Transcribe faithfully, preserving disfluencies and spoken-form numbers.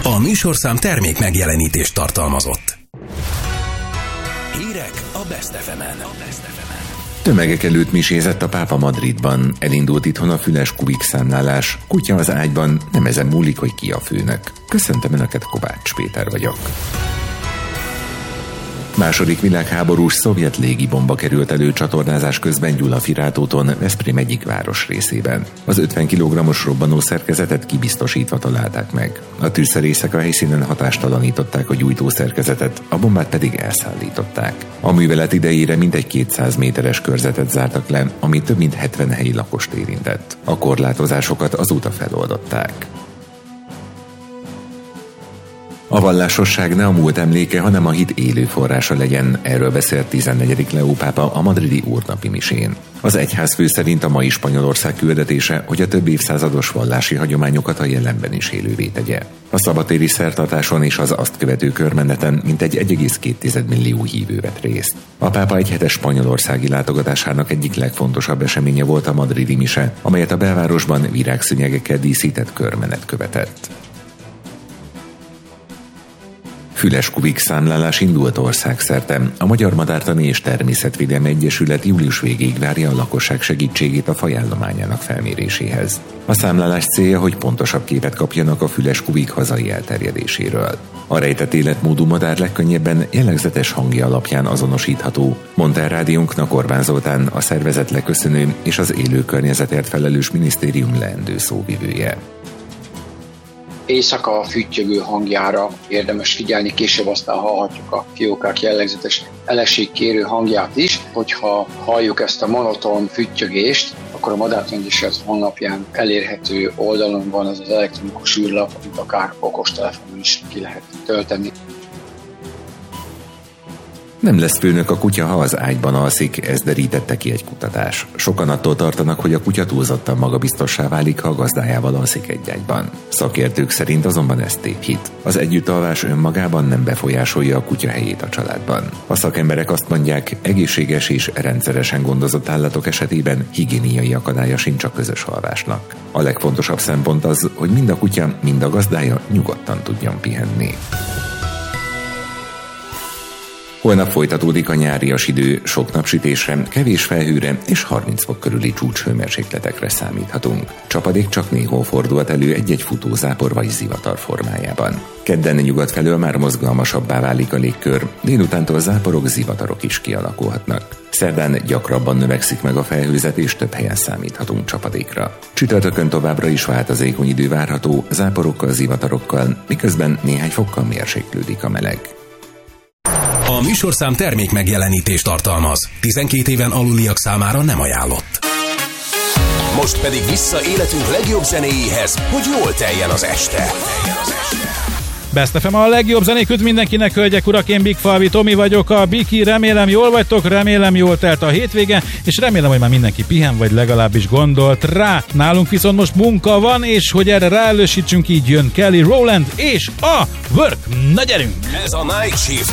A műsorszám termék megjelenítést tartalmazott. Hírek a Best ef emen. Tömegek előtt misézett a pápa Madridban. Elindult itthon a füles kubik számlálás. Kutya az ágyban, nem ezen múlik, hogy ki a főnök. Köszöntöm Önöket, Kovács Péter vagyok. Második világháborús szovjet légibomba került elő csatornázás közben Gyulafirát-úton, Veszprém egyik városrészében. Az ötven kilogrammos robbanó szerkezetet kibiztosítva találták meg. A tűzszerészek a helyszínen hatástalanították a gyújtószerkezetet, a bombát pedig elszállították. A művelet idejére mintegy kétszáz méteres körzetet zártak le, ami több mint hetven helyi lakost érintett. A korlátozásokat azóta feloldották. A vallásosság ne a múlt emléke, hanem a hit élő forrása legyen, erről beszélt tizennegyedik Leó pápa a madridi úrnapi misén. Az egyházfő szerint a mai Spanyolország küldetése, hogy a több évszázados vallási hagyományokat a jelenben is élővé tegye. A szabadtéri szertartáson és az azt követő körmeneten mintegy egy egész két millió hívő vett részt. A pápa egyhetes spanyolországi látogatásának egyik legfontosabb eseménye volt a madridi mise, amelyet a belvárosban virágszőnyegekkel díszített körmenet követett. Füles kubik számlálás indult országszerte. A Magyar Madártani és Természetvédelmi Egyesület július végéig várja a lakosság segítségét a fajállományának felméréséhez. A számlálás célja, hogy pontosabb képet kapjanak a füles kubik hazai elterjedéséről. A rejtett életmódú madár legkönnyebben jellegzetes hangja alapján azonosítható, mondta el rádiónknak Orbán Zoltán, a szervezet leköszönő és az élő környezetért felelős minisztérium leendő szóvivője. Éjszaka füttyögő hangjára érdemes figyelni, később aztán hallhatjuk a fiókák jellegzetes eleségkérő hangját is. Hogyha halljuk ezt a monoton füttyögést, akkor a Madártani Egyesület honlapján elérhető oldalon van az az elektronikus űrlap, amit akár okostelefonon is ki lehet tölteni. Nem lesz főnök a kutya, ha az ágyban alszik, ez derítette ki egy kutatás. Sokan attól tartanak, hogy a kutya túlzottan magabiztossá válik, ha a gazdájával alszik egy ágyban. Szakértők szerint azonban ez tévhit. Az együttalvás önmagában nem befolyásolja a kutya helyét a családban. A szakemberek azt mondják, egészséges és rendszeresen gondozott állatok esetében higiéniai akadálya sincs a közös alvásnak. A legfontosabb szempont az, hogy mind a kutya, mind a gazdája nyugodtan tudjon pihenni. Holnap folytatódik a nyárias idő, sok napsütésre, kevés felhőre és harminc fok körüli csúcshőmérsékletekre számíthatunk. Csapadék csak néhol fordulhat elő egy-egy futózápor vagy zivatar formájában. Kedden nyugat felől már mozgalmasabbá válik a légkör, délutántól záporok, zivatarok is kialakulhatnak. Szerdán gyakrabban növekszik meg a felhőzet és több helyen számíthatunk csapadékra. Csütörtökön továbbra is változékony idő várható, záporokkal, zivatarokkal, miközben néhány fokkal mérséklődik a meleg. A műsorszám termék megjelenítést tartalmaz. tizenkét éven aluliak számára nem ajánlott. Most pedig vissza életünk legjobb zenéjéhez, hogy jól teljen az este. Best ef em a legjobb zenék mindenkinek, hölgyek, urak, én Big Falvi Tomi vagyok, a Biki, remélem jól vagytok, remélem jól telt a hétvége, és remélem, hogy már mindenki pihen, vagy legalábbis gondolt rá. Nálunk viszont most munka van, és hogy erre ráelősítsünk, így jön Kelly Rowland és a Work. Na gyerünk! Ez a Night Shift.